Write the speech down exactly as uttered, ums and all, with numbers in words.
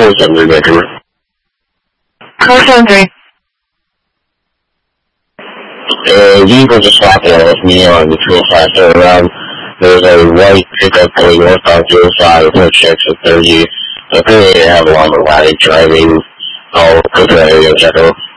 call center record. Call center. A vehicle just walking out with me on the fuel side turn around. There's a white pickup going northbound fuel side with no checks at thirty. So clearly they have a lot of erratic driving. I'll go to that area and check out.